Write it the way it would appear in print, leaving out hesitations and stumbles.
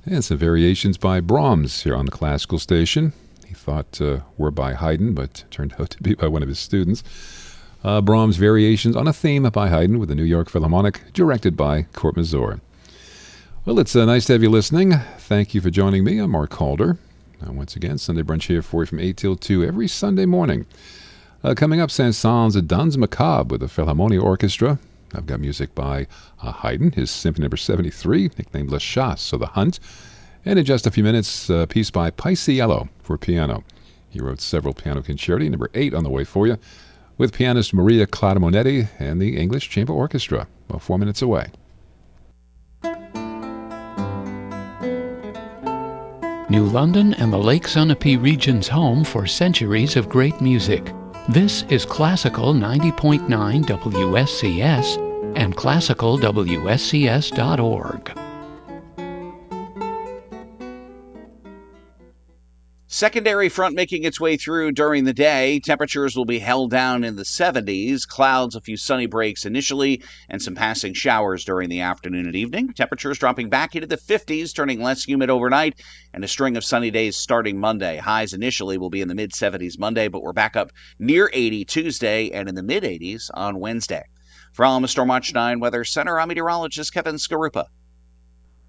And some variations by Brahms here on the classical station. He thought were by Haydn, but turned out to be by one of his students. Brahms' variations on a theme by Haydn with the New York Philharmonic, directed by Kurt Masur. Well, it's nice to have you listening. Thank you for joining me. I'm Mark Calder. Once again, Sunday Brunch here for you from 8 till 2 every Sunday morning. Coming up, Saint-Saëns' Danse Macabre with the Philharmonia Orchestra. I've got music by Haydn, his Symphony No. 73, nicknamed La Chasse, or The Hunt. And in just a few minutes, a piece by Paisiello for piano. He wrote several piano concerti, number 8 on the way for you, with pianist Maria Clara Monetti and the English Chamber Orchestra. Well, 4 minutes away. New London and the Lake Sunapee region's home for centuries of great music. This is Classical 90.9 WSCS and classicalwscs.org. Secondary front making its way through during the day. Temperatures will be held down in the 70s. Clouds, a few sunny breaks initially, and some passing showers during the afternoon and evening. Temperatures dropping back into the 50s, turning less humid overnight, and a string of sunny days starting Monday. Highs initially will be in the mid-70s Monday, but we're back up near 80 Tuesday and in the mid-80s on Wednesday. From Storm Watch 9 Weather Center, I'm meteorologist Kevin Skarupa.